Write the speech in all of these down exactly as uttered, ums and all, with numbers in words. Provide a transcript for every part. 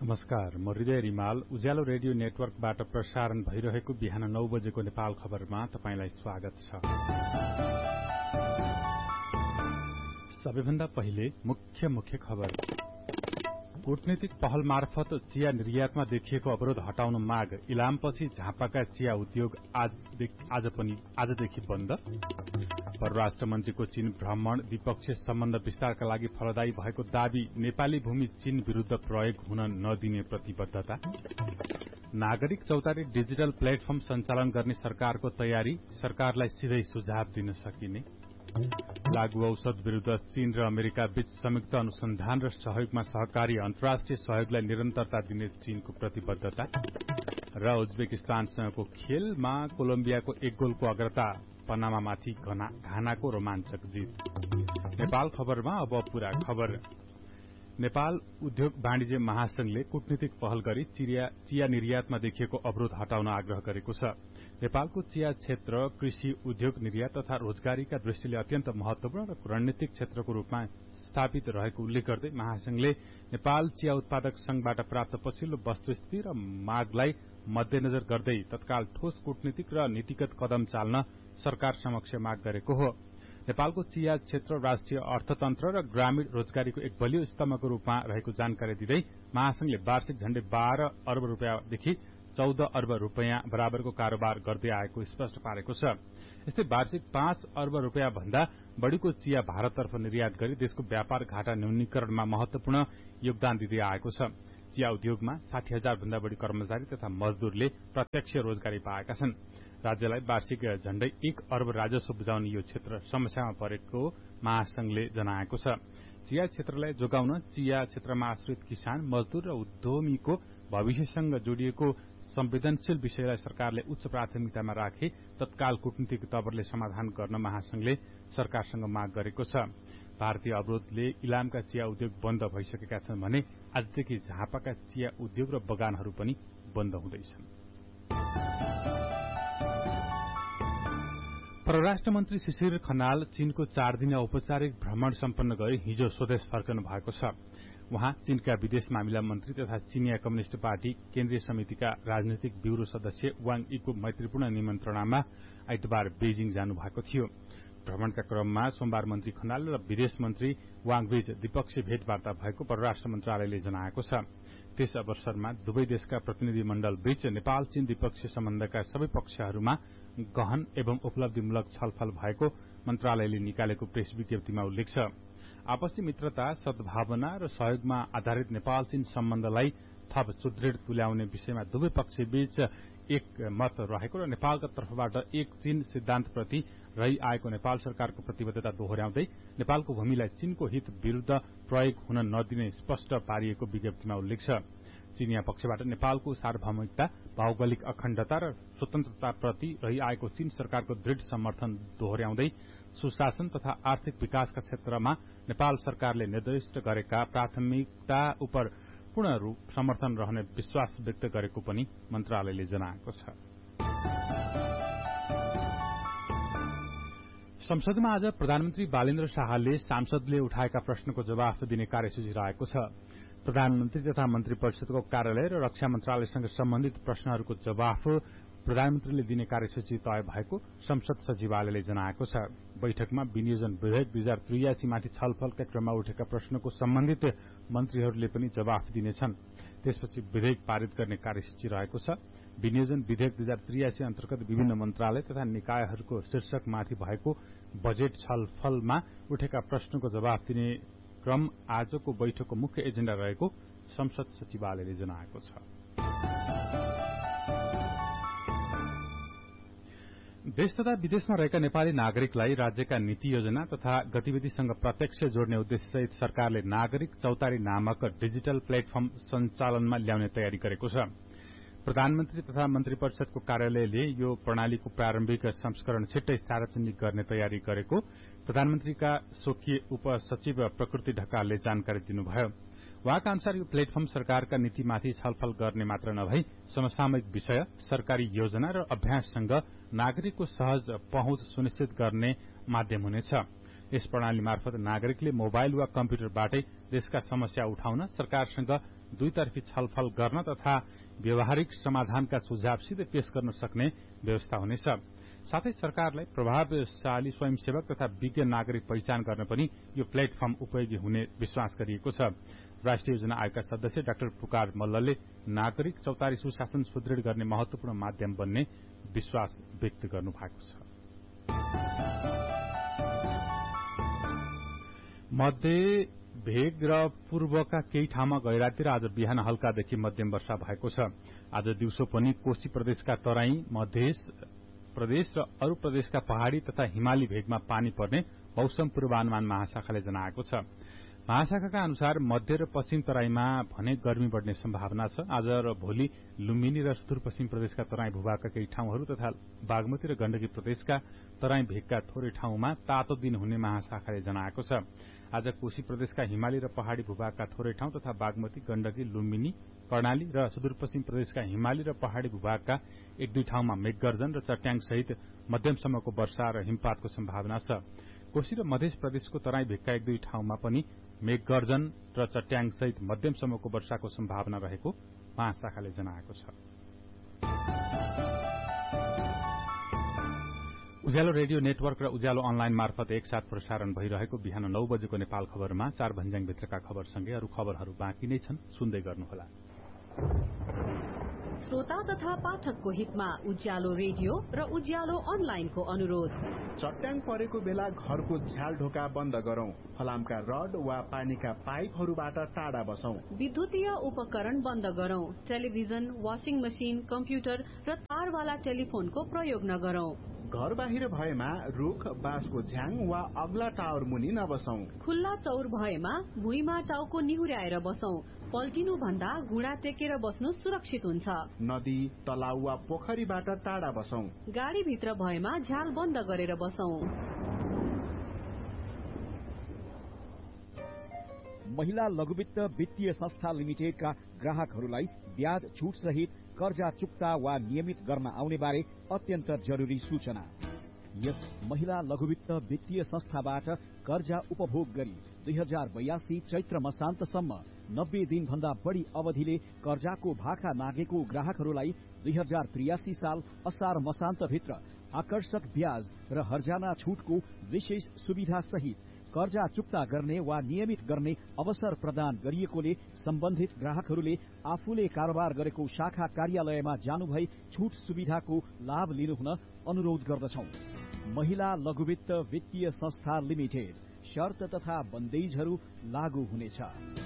नमस्कार, म हृदय रिमाल उज्यालो रेडियो नेटवर्कबाट प्रसारण भइरहेको बिहान नौ बजेको नेपाल खबरमा तपाईंलाई स्वागत छ। सबैभन्दा पहिले मुख्य मुख्य खबर। कूटनीतिक पहल मार्फत चिया निर्यातमा देखिएको अवरोध हटाउन माग। इलामपछि झापाका चिया उद्योग आज, आज पनि आजदेखि बन्द। परराष्ट्र मन्त्रीको चीन भ्रमण द्विपक्षीय सम्बन्ध विस्तारका लागि फलदायी भएको दावी। नेपाली भूमि चीन विरूद्ध प्रयोग हुन नदिने प्रतिबद्धता। नागरिक चौतारी डिजिटल प्लेटफर्म सञ्चालन गर्ने सरकारको तयारी। सरकारलाई सिधै सुझाव दिन सकिने। लागू औषध विरूद्ध चीन र अमेरिका बीच संयुक्त अनुसन्धान र सहयोगमा सहकारी। अन्तर्राष्ट्रिय सहयोगलाई निरन्तरता दिने चीनको प्रतिबद्धता। र उज्बेकिस्तानसँगको खेलमा कोलम्बियाको एक गोलको अग्रता। पनामामाथि घानाको रोमाञ्चक जित। नेपाल खबरमा अब पूरा खबर। नेपाल उद्योग वाणिज्य महासंघले कूटनीतिक पहल गरी चिया निर्यातमा देखिएको अवरोध हटाउन आग्रह गरेको छ। नेपालको चिया क्षेत्र कृषि उद्योग निर्यात तथा रोजगारीका दृष्टिले अत्यन्त महत्वपूर्ण र रणनीतिक क्षेत्रको रूपमा स्थापित रहेको उल्लेख गर्दै महासंघले नेपाल चिया उत्पादक संघबाट प्राप्त पछिल्लो वस्तुस्थिति र मागलाई मध्यनजर गर्दै तत्काल ठोस कूटनीतिक र नीतिगत कदम चाल्न सरकार समक्ष माग गरेको हो। नेपालको चिया क्षेत्र राष्ट्रिय अर्थतन्त्र र ग्रामीण रोजगारीको एक बलियो स्तम्भको रूपमा रहेको जानकारी दिँदै महासंघले वार्षिक झण्डै बाह्र अर्ब रूपियाँदेखि चौध अर्ब रूपियाँ बराबरको कारोबार गर्दै आएको स्पष्ट पारेको छ। यस्तै वार्षिक पाँच अर्ब रूपियाँ भन्दा बढ़ीको चिया भारततर्फ निर्यात गरी देशको व्यापार घाटा न्यूनीकरणमा महत्वपूर्ण योगदान दिँदै आएको छ। चिया उद्योगमा साठी हजार भन्दा बढ़ी कर्मचारी तथा मजदूरले प्रत्यक्ष रोजगारी पाएका छन्। राज्यलाई वार्षिक झण्डै एक अर्ब राजस्व बुझाउने यो क्षेत्र समस्यामा परेको महासंघले जनाएको छ। चिया क्षेत्रलाई जोगाउन चिया क्षेत्रमा आश्रित किसान, मजदूर र उद्यमीको भविष्यसँग जोडिएको संवेदनशील विषयलाई सरकारले उच्च प्राथमिकतामा राखी तत्काल कूटनीतिक तवरले समाधान गर्न महासंघले सरकारसँग माग गरेको छ। भारतीय अवरोधले इलामका चिया उद्योग बन्द भइसकेका छन् भने आजदेखि झापाका चिया उद्योग र बगानहरू पनि बन्द हुँदैछन्। परराष्ट्र मन्त्री शिशिर खनाल चीनको चार दिने औपचारिक भ्रमण सम्पन्न गरी हिजो स्वदेश फर्कनु भएको छ। उहाँ चीनका विदेश मामिला मन्त्री तथा चिनिया कम्युनिष्ट पार्टी केन्द्रीय समितिका राजनैतिक ब्यूरो सदस्य वाङ यीको मैत्रीपूर्ण निमन्त्रणामा आइतबार बेजिङ जानु भएको थियो। भ्रमणका क्रममा सोमबार मन्त्री खनाल र विदेश मन्त्री वाङबीच द्विपक्षीय भेटवार्ता भएको परराष्ट्र मन्त्रालयले जनाएको छ। त्यस अवसरमा दुवै देशका प्रतिनिधि मण्डल बीच नेपाल चीन द्विपक्षीय सम्बन्धका सबै पक्षहरूमा गहन एवं उपलब्धिमूलक छलफल भएको मन्त्रालयले निकालेको प्रेस विज्ञप्तिमा उल्लेख छ। आपसी मित्रता, सद्भावना र सहयोगमा आधारित नेपाल चीन सम्बन्धलाई थप सुदृढ़ तुल्याउने विषयमा दुवै पक्षबीच एक मत रहेको र नेपालका तर्फबाट एक चीन सिद्धान्तप्रति रही आएको नेपाल सरकारको प्रतिबद्धता दोहोर्याउँदै नेपालको भूमिलाई चीनको हित विरूद्ध प्रयोग हुन नदिने स्पष्ट पारिएको विज्ञप्तिमा उल्लेख छ। चीनिया पक्षबाट नेपालको सार्वभौमिकता, भौगोलिक अखण्डता र स्वतन्त्रताप्रति रही आएको चीन सरकारको दृढ़ समर्थन दोहोर्याउँदै सुशासन तथा आर्थिक विकासका क्षेत्रमा नेपाल सरकारले निर्दिष्ट गरेका प्राथमिकता उप पूर्ण रूप समर्थन रहने विश्वास व्यक्त गरेको पनि मन्त्रालयले जनाएको छ। संसदमा आज प्रधानमन्त्री बालेन्द्र शाहले सांसदले उठाएका प्रश्नको जवाफ दिने कार्यसूची रहेको छ। प्रधानमन्त्री तथा मन्त्री परिषदको कार्यालय र रक्षा मन्त्रालयसँग सम्बन्धित प्रश्नहरूको जवाफ प्रधानमन्त्रीले दिने कार्यसूची तय भएको संसद सचिवालयले जनाएको छ। बैठकमा विनियोजन विधेयक दुई हजार त्रियासी माथि छलफलका क्रममा उठेका प्रश्नको सम्बन्धित मन्त्रीहरूले पनि जवाफ दिनेछन्। त्यसपछि विधेयक पारित गर्ने कार्यसूची रहेको छ। विनियोजन विधेयक दुई हजार त्रियासी अन्तर्गत विभिन्न मन्त्रालय तथा निकायहरूको शीर्षकमाथि भएको बजेट छलफलमा उठेका प्रश्नको जवाफ दिने क्रम आजको बैठकको मुख्य एजेण्डा रहेको संसद सचिवालयले जनाएको छ। देश तथा विदेशमा रहेका नेपाली नागरिकलाई राज्यका नीति योजना तथा गतिविधिसँग प्रत्यक्ष जोड्ने उद्देश्यसहित सरकारले नागरिक चौतारी नामक डिजिटल प्लेटफर्म सञ्चालनमा ल्याउने तयारी गरेको छ। प्रधानमन्त्री तथा मन्त्री परिषदको कार्यालयले यो प्रणालीको प्रारम्भिक संस्करण छिट्टै सार्वजनिक गर्ने तयारी गरेको प्रधानमन्त्रीका स्वकीय उपसचिव प्रकृति ढकालले जानकारी दिनुभयो। उहाँका अनुसार यो प्लेटफर्म सरकारका नीतिमाथि छलफल गर्ने मात्र नभई समसामयिक विषय, सरकारी योजना र अभ्याससँग नागरिकको सहज पहुँच सुनिश्चित गर्ने माध्यम हुनेछ। यस प्रणाली मार्फत नागरिकले मोबाइल वा कम्प्युटरबाटै देशका समस्या उठाउन, सरकारसँग दुईतर्फी छलफल गर्न तथा व्यावहारिक समाधानका सुझाव सिधै पेश गर्न सक्ने व्यवस्था हुनेछ। साथै सरकारलाई प्रभावशाली स्वयंसेवक तथा विज्ञ नागरिक पहिचान गर्न पनि यो प्लेटफर्म उपयोगी हुने विश्वास गरिएको छ। राष्ट्रिय योजना आयोगका सदस्य डाक्टर पुकार मल्लले नागरिक चौतारी सुशासन सुदृढ गर्ने महत्वपूर्ण माध्यम बन्ने विश्वास व्यक्त गर्नु भएको छ। मध्य भेग र पूर्वका केही ठाउँमा गैराती र आज बिहान हल्कादेखि मध्यम वर्षा भएको छ। आज दिउँसो पनि कोशी प्रदेशका तराई, मध्य प्रदेश र अरू प्रदेशका पहाड़ी तथा हिमाली भेगमा पानी पर्ने मौसम पूर्वानुमान महाशाखाले जनाएको छ। महाशाखाका अनुसार मध्य र पश्चिम तराईमा भने गर्मी बढ्ने सम्भावना छ। आज र भोलि लुम्बिनी र सुदूरपश्चिम प्रदेशका तराई भूभागका केही ठाउँहरू तथा बागमती र गण्डकी प्रदेशका तराई भेगका थोरै ठाउँमा तातो दिन हुने महाशाखाले जनाएको छ। आज कोशी प्रदेशका हिमाली र पहाड़ी भूभागका थोरै ठाउँ तथा बागमती, गण्डकी, लुम्बिनी, कर्णाली र सुदूरपश्चिम प्रदेशका हिमाली र पहाड़ी भूभागका एक दुई ठाउँमा मेघगर्जन र चट्याङ सहित मध्यमसम्मको वर्षा र हिमपातको सम्भावना छ। कोशी र मध्य प्रदेशको तराई भेगका एक दुई ठाउँमा पनि मेघगर्जन र चट्याङ सहित मध्यमसम्मको वर्षाको सम्भावना रहेको महाशाखाले जनाएको छ। उज्यालो रेडियो नेटवर्क र उज्यालो अनलाइन मार्फत एकसाथ प्रसारण भइरहेको बिहान नौ बजेको नेपाल खबरमा चार भन्ज्याङभित्रका खबरसँगै अरू खबरहरू बाँकी नै छन्, सुन्दै गर्नुहोला। श्रोता तथा पाठकको हितमा उज्यालो रेडियो र उज्यालो अनलाइनको अनुरोध। चट्याङ परेको बेला घरको झ्याल ढोका बन्द गरौं, फलामका रड वा पानीका पाइपहरूबाट टाढा बसौं, विद्युतीय उपकरण बन्द गरौं, टेलिभिजन, वाशिङ मशिन, कम्प्युटर र तारवाला टेलिफोनको प्रयोग नगरौं। घर बाहिर भएमा रुख, बाँसको झ्याङ वा अग्ला टावर मुनि नबसौं। खुल्ला चौर भएमा भुइँमा टाउको निहुर्याएर बसौं। पल्टिनु भन्दा घुँडा टेकेर बस्नु सुरक्षित हुन्छ। नदी, तलाउ वा पोखरीबाट टाढा बसौं। गाडी भित्र भएमा झ्याल बन्द गरेर बसौं। महिला लघुवित्त वित्तीय संस्था लिमिटेडका ग्राहकहरूलाई ब्याज छुट सहित कर्जा चुक्ता वा नियमित गर्न आउने बारे अत्यन्त जरुरी सूचना। यस महिला लघुवित्त वित्तीय संस्थाबाट कर्जा उपभोग गरी दुई हजार बयासी चैत्र मसान्तसम्म नब्बे दिन भन्दा बढ़ी अवधिले कर्जाको भाका मागेको ग्राहकहरूलाई दुई हजार त्रियासी साल असार मसान्तभित्र आकर्षक ब्याज र हर्जाना छुटको विशेष सुविधा सहित कर्जा चुक्ता गर्ने वा नियमित गर्ने अवसर प्रदान गरिएकोले सम्बन्धित ग्राहकहरूले आफूले कारोबार गरेको शाखा कार्यालयमा जानुभई छुट सुविधाको लाभ लिनुहुन अनुरोध गर्दछौं। महिला लघुवित्त वित्तीय संस्था लिमिटेड, शर्त तथा बन्देजहरू लागू हुनेछ।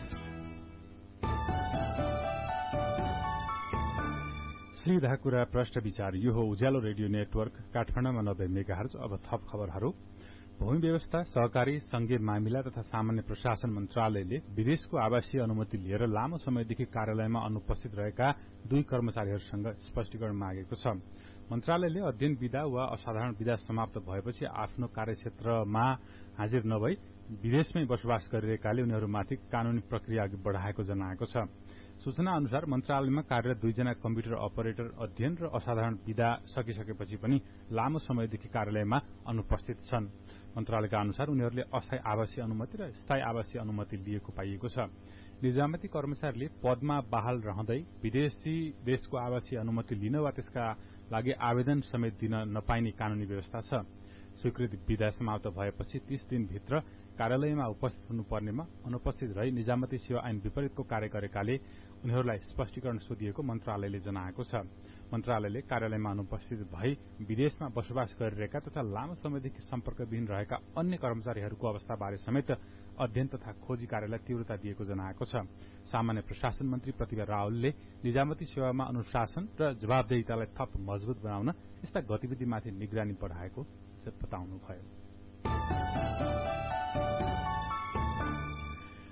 सीधा कुरा प्रश्न विचार, यो हो उज्यालो रेडियो नेटवर्क काठमाडौँमा नब्बे मेगाहर्ज। अब थप खबरहरू। भूमि व्यवस्था, सहकारी, संघीय मामिला तथा सामान्य प्रशासन मन्त्रालयले विदेशको आवासीय अनुमति लिएर लामो समयदेखि कार्यालयमा अनुपस्थित रहेका दुई कर्मचारीहरूसँग स्पष्टीकरण मागेको छ। मन्त्रालयले अध्ययन विधा वा असाधारण विधा समाप्त भएपछि आफ्नो कार्यक्षेत्रमा हाजिर नभई विदेशमै बसोबास गरिरहेकाले उनीहरूमाथि कानूनी प्रक्रिया अघि बढ़ाएको जनाएको छ। सूचना अनुसार मन्त्रालयमा कार्यरत दुईजना कम्प्युटर अपरेटर अध्ययन र असाधारण विधा सकिसकेपछि पनि लामो समयदेखि कार्यालयमा अनुपस्थित छन्। मन्त्रालयका अनुसार उनीहरूले अस्थायी आवासीय अनुमति र स्थायी आवासीय अनुमति लिएको पाइएको छ। निजामती कर्मचारीले पदमा बहाल रहँदै विदेशी देशको आवासीय अनुमति लिन वा त्यसका लागि आवेदन समेत दिन नपाइने कानूनी व्यवस्था छ। स्वीकृत विधा समाप्त भएपछि तीस दिनभित्र कार्यालयमा उपस्थित हुनुपर्नेमा अनुपस्थित रही निजामती सेवा ऐन विपरीतको कार्य गरेकाले उनीहरूलाई स्पष्टीकरण सोधिएको मन्त्रालयले जनाएको छ। मन्त्रालयले कार्यालयमा अनुपस्थित भई विदेशमा बसोबास गरिरहेका तथा लामो समयदेखि सम्पर्कविहीन रहेका अन्य कर्मचारीहरूको अवस्थाबारे समेत अध्ययन तथा खोजी कार्यलाई तीव्रता दिएको जनाएको छ। सामान्य प्रशासन मन्त्री प्रतिभा रावलले निजामती सेवामा अनुशासन र जवाबदेहितालाई थप मजबुत बनाउन यस्ता गतिविधिमाथि निगरानी बढ़ाएको बताउनुभयो।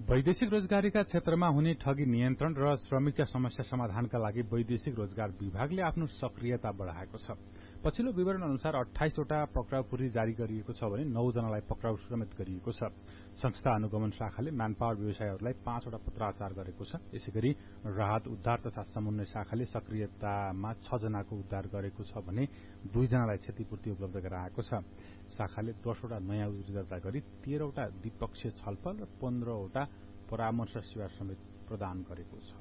वैदेशिक रोजगारीका क्षेत्रमा हुने ठगी नियन्त्रण र श्रमिकका समस्या समाधानका लागि वैदेशिक रोजगार विभागले आफ्नो सक्रियता बढ़ाएको छ। पछिल्लो विवरण अनुसार अठाइसवटा पक्राउ पूर्ति जारी गरिएको छ भने नौ जनालाई पक्राउ समेत गरिएको छ। संस्था अनुगमन शाखाले म्यानपावर व्यवसायहरूलाई पाँचवटा पत्राचार गरेको छ। यसैगरी राहत उद्धार तथा समन्वय शाखाले सक्रियतामा छ जनाको उद्धार गरेको छ भने दुई जनालाई क्षतिपूर्ति उपलब्ध गराएको छ। शाखाले दसवटा नयाँ उजुरी दर्ता गरी तेह्रवटा द्विपक्षीय छलफल र पन्ध्रवटा परामर्श सेवा समेत प्रदान गरेको छ।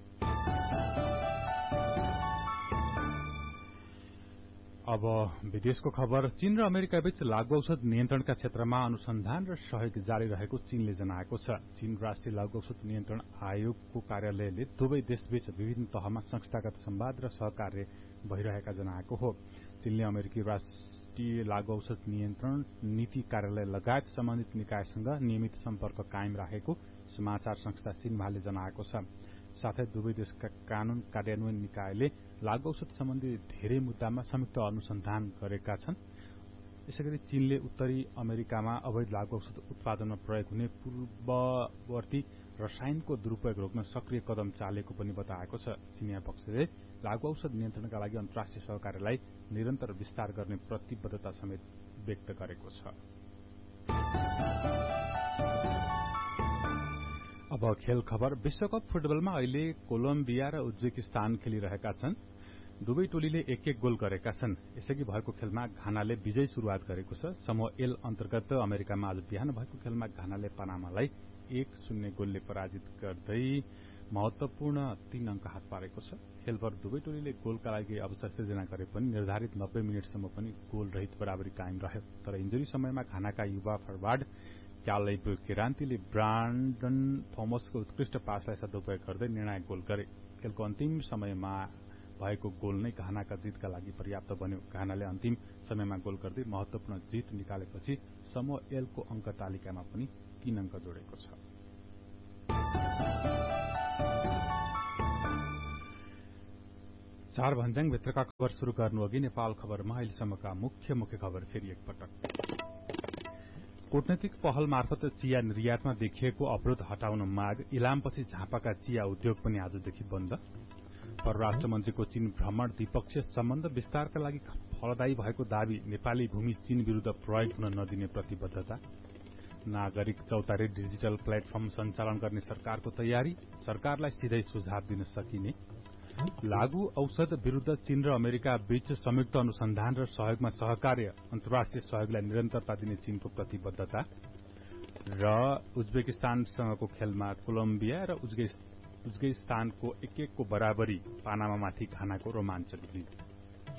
अब विदेशको खबर। चीन र अमेरिका बीच लागू औषध नियन्त्रणका क्षेत्रमा अनुसन्धान र सहयोग जारी रहेको चीनले जनाएको छ। चीन राष्ट्रिय लागू औषध नियन्त्रण आयोगको कार्यालयले दुवै देशबीच विभिन्न तहमा संस्थागत संवाद र सहकार्य भइरहेका जनाएको हो। चीनले अमेरिकी राष्ट्रिय लागू औषध नियन्त्रण नीति कार्यालय लगायत सम्बन्धित निकायसँग नियमित सम्पर्क कायम राखेको समाचार संस्था सिन्ह्वाले जनाएको छ। साथै दुवै देशका कानून कार्यान्वयन निकायले लागू औषध सम्बन्धी धेरै मुद्दामा संयुक्त अनुसन्धान गरेका छन्। यसैगरी चीनले उत्तरी अमेरिकामा अवैध लागू औषध उत्पादनमा प्रयोग हुने पूर्ववर्ती रसायनको दुरूपयोग रोक्न सक्रिय कदम चालेको पनि बताएको छ। चीनिया पक्षले लागू औषध नियन्त्रणका लागि अन्तर्राष्ट्रिय सहकार्यलाई निरन्तर विस्तार गर्ने प्रतिबद्धता समेत व्यक्त गरेको छ। अब खेल खबर। विश्वकप फुटबलमा अहिले कोलम्बिया र उज्बेकिस्तान खेलिरहेका छन्। दुवै टोलीले एक एक गोल गरेका छन्। यसअघि भएको खेलमा घानाले विजयी शुरूआत गरेको छ। समूह एल अन्तर्गत अमेरिकामा आज बिहान भएको खेलमा घानाले पनामालाई एक शून्य गोलले पराजित गर्दै महत्वपूर्ण तीन अंक हात पारेको छ। खेलभर दुवै टोलीले गोलका लागि अवसर सिर्जना गरे पनि निर्धारित नब्बे मिनटसम्म पनि गोल रहित बराबरी कायम रह्यो। तर इन्जुरी समयमा घानाका युवा फरवार्ड क्यालेब केरान्तीले ब्रान्डन थोमसको उत्कृष्ट पासलाई सदुपयोग गर्दै निर्णायक गोल गरे। खेलको अन्तिम समयमा भएको गोल नै घानाका जितका लागि पर्याप्त बन्यो। घानाले अन्तिम समयमा गोल गर्दै महत्वपूर्ण जित निकालेपछि समूह एलको अंक तालिकामा पनि तीन अंक जोडेको छ। चार भन्ज्याङ भित्रका खबर शुरू गर्नु अघि नेपाल खबरमा अहिलेसम्मका मुख्य मुख्य खबर फेरि एकपटक। कूटनैतिक पहल मार्फत चिया निर्यातमा देखिएको अवरोध हटाउन माग। इलामपछि झापाका चिया उद्योग पनि आजदेखि बन्द। परराष्ट्र मन्त्रीको चीन भ्रमण। द्विपक्षीय सम्बन्ध विस्तारका लागि फलदायी भएको दावी। नेपाली भूमि चीन विरूद्ध प्रयोग हुन नदिने प्रतिबद्धता। नागरिक चौतारी डिजिटल प्लेटफर्म सञ्चालन गर्ने सरकारको तयारी। सरकारलाई सिधै सुझाव दिन सकिने। लागू औषध विरूद्ध चीन र अमेरिका बीच संयुक्त अनुसन्धान र सहयोगमा सहकार्य। अन्तर्राष्ट्रिय सहयोगलाई निरन्तरता दिने चीनको प्रतिबद्धता। र उज्बेकिस्तानसँगको खेलमा कोलम्बिया र उज्बेकिस्तानको एक एकको बराबरी। पानामामाथि घानाको रोमाञ्चक जित।